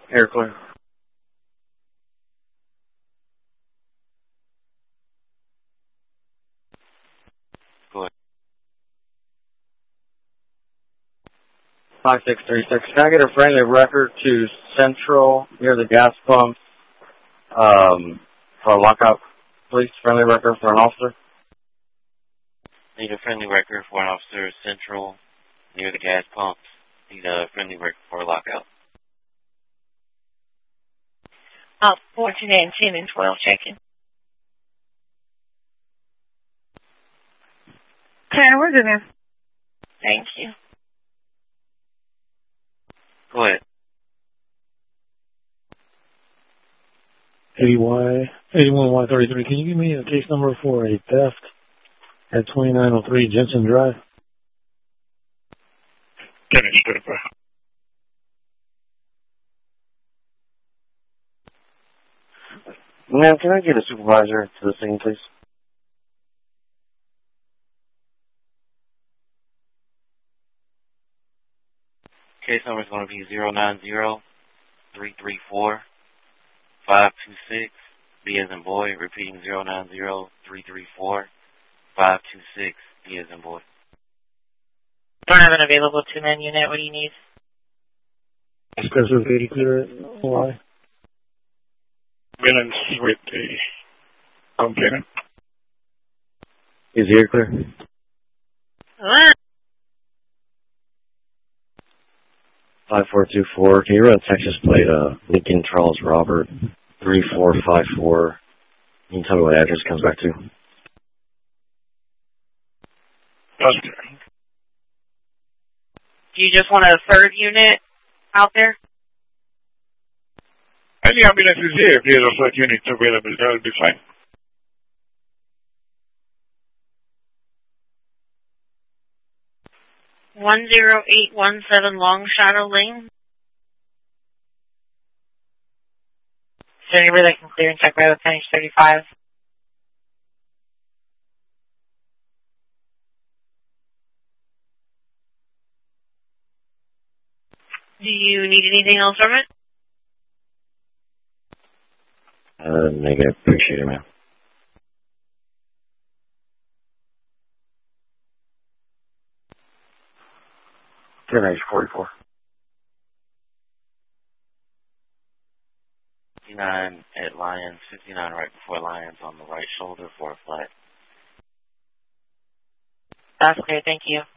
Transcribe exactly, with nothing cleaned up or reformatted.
Air clear. Go ahead. five six three six. Can I get a friendly record to Central near the gas pump um, for a lockout, please? Friendly record for an officer. Need a friendly record for an officer Central near the gas pumps. Need a friendly record for a lockout. Uh, fourteen and ten and twelve checking. Tanner, we're good, man. Thank you. Go ahead. eighty Y, eighty-one Y thirty-three. Can you give me a case number for a theft at twenty-nine oh three Jensen Drive? Get it, stupid. Ma'am, can I get a supervisor to the scene, please? Case number is going to be zero nine zero three three four five two six. B as in boy. Repeating zero nine zero three three four five two six. B as in boy. Don't have an available two-man unit. What do you need? Expressive eighty clear. Why? Villains with the complainant. Is the air clear? What? five four two four. Can you run Texas plate, uh, Lincoln Charles Robert, three four five four. Can you tell me what address it comes back to? Okay. Do you just want a third unit out there? Any ambulance is here. If there's a third unit available, that will be fine. one zero eight one seven Long Shadow Lane. Is there anywhere that can clear and check right with Page thirty-five? Do you need anything else from it? Uh, negative. Appreciate it, man. ten H forty-four. fifty-nine at Lions. fifty-nine right before Lions on the right shoulder for a flat. That's clear. Thank you.